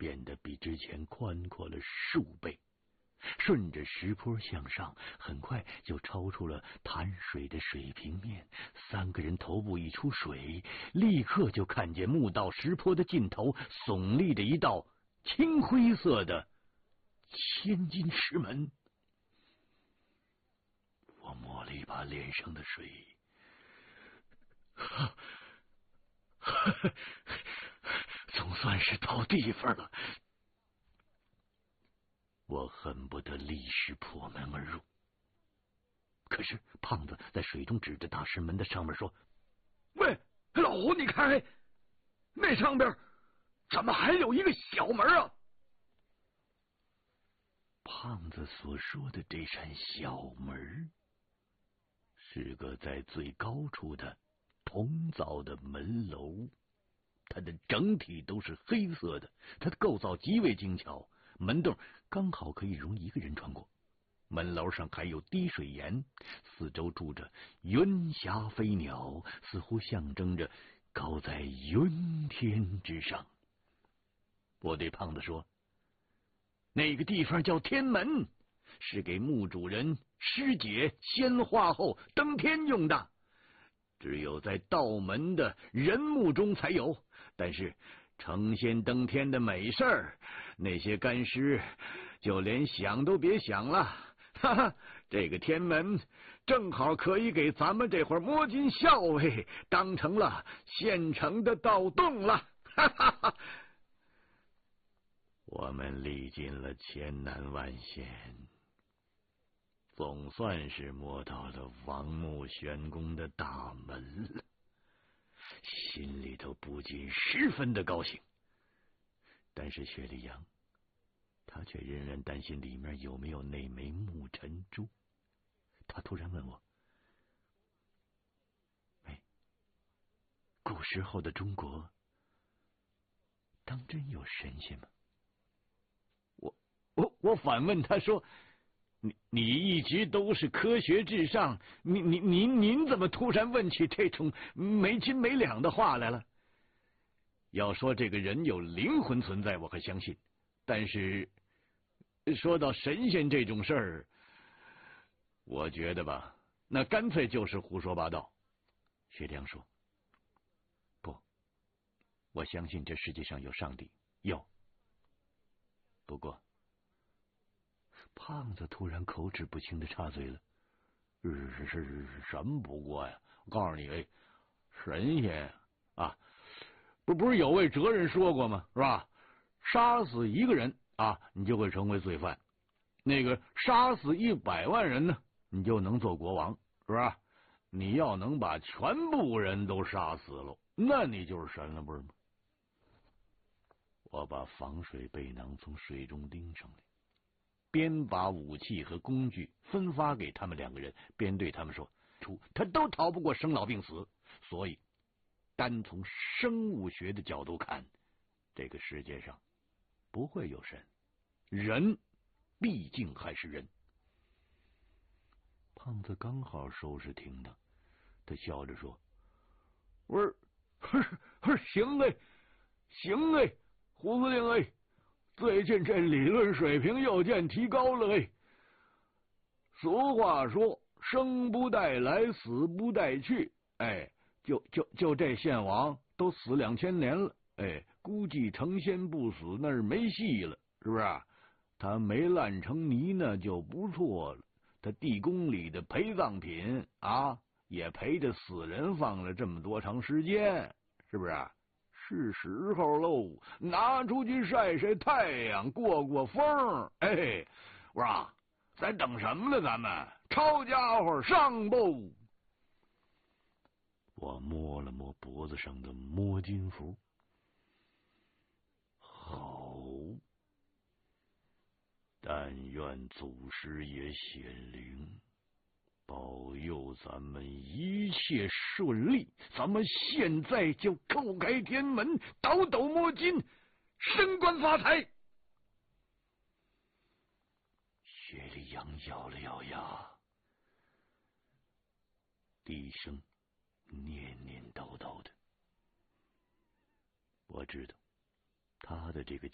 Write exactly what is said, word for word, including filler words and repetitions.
变得比之前宽阔了数倍。顺着石坡向上，很快就超出了潭水的水平面。三个人头部一出水，立刻就看见墓道石坡的尽头耸立着一道青灰色的千金石门。我抹了一把脸上的水，总算是到地方了。我恨不得立时破门而入，可是胖子在水中指着大石门的上面说：“ 喂，老胡，你看，那上边怎么还有一个小门啊？” 胖子所说的这扇小门，是个在最高处的铜造的门楼，它的整体都是黑色的，它的构造极为精巧。门洞刚好可以容一个人穿过，门楼上还有滴水岩，四周住着云霞飞鸟，似乎象征着高在云天之上。我对胖子说：“那个地方叫天门，是给墓主人尸解仙化后登天用的，只有在道门的人墓中才有。但是成仙登天的美事儿，那些干尸就连想都别想了。哈哈，这个天门正好可以给咱们这伙摸金校尉当成了现成的盗洞了。”哈哈哈！我们历尽了千难万险，总算是摸到了王墓玄宫的大门了，心里头不禁十分的高兴。但是薛礼阳他却仍然担心里面有没有那枚木尘珠。他突然问我：“哎，古时候的中国当真有神仙吗？”我我我反问他说：“你你一直都是科学至上，你你您您怎么突然问起这种没斤没两的话来了？要说这个人有灵魂存在，我还相信，但是说到神仙这种事儿，我觉得吧，那干脆就是胡说八道。”薛良说：“不，我相信这世界上有上帝，有。不过。”胖子突然口齿不清的插嘴了：“是是是什么不过呀？我告诉你，哎，神仙啊，不不是有位哲人说过吗？是吧？杀死一个人啊，你就会成为罪犯；那个杀死一百万人呢，你就能做国王，是吧？你要能把全部人都杀死了，那你就是神了，不是吗？”我把防水背囊从水中拎上来，边把武器和工具分发给他们两个人，边对他们说：“出他都逃不过生老病死，所以单从生物学的角度看，这个世界上不会有神，人毕竟还是人。”胖子刚好收拾停当，他笑着说：“我说，我说行哎，行哎，胡司令哎。最近这理论水平又见提高了哎。俗话说，生不带来，死不带去。哎，就就就这献王都死两千年了，哎，估计成仙不死那是没戏了，是不是？他没烂成泥那就不错了。他地宫里的陪葬品啊，也陪着死人放了这么多长时间，是不是？是时候喽，拿出去晒晒太阳，过过风。哎，我说啊，咱等什么呢？咱们抄家伙上不？我摸了摸脖子上的摸金符，好，但愿祖师爷显灵，保佑咱们一切顺利，咱们现在就叩开天门，倒斗摸金，升官发财。薛礼阳咬了咬牙，低声念念叨叨的。我知道他的这个